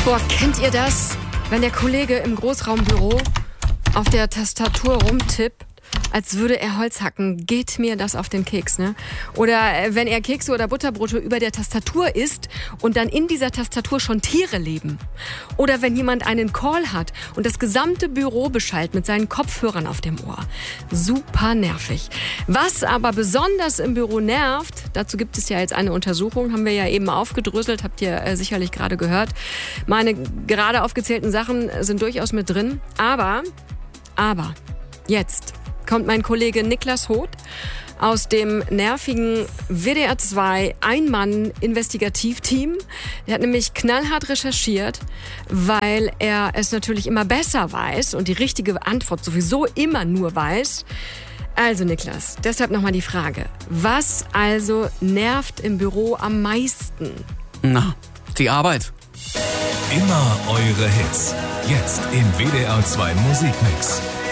Boah, kennt ihr das? Wenn der Kollege im Großraumbüro auf der Tastatur rumtippt, als würde er Holz hacken, geht mir das auf den Keks, ne? Oder wenn er Kekse oder Butterbrote über der Tastatur isst und dann in dieser Tastatur schon Tiere leben. Oder wenn jemand einen Call hat und das gesamte Büro beschallt mit seinen Kopfhörern auf dem Ohr. Super nervig. Was aber besonders im Büro nervt, dazu gibt es ja jetzt eine Untersuchung, haben wir ja eben aufgedröselt, habt ihr sicherlich gerade gehört. Meine gerade aufgezählten Sachen sind durchaus mit drin, aber jetzt kommt mein Kollege Niklas Hoth aus dem nervigen WDR 2 Ein-Mann-Investigativteam. Der hat nämlich knallhart recherchiert, weil er es natürlich immer besser weiß und die richtige Antwort sowieso immer nur weiß. Also Niklas, deshalb nochmal die Frage. Was also nervt im Büro am meisten? Na, die Arbeit. Immer eure Hits. Jetzt im WDR 2 Musikmix.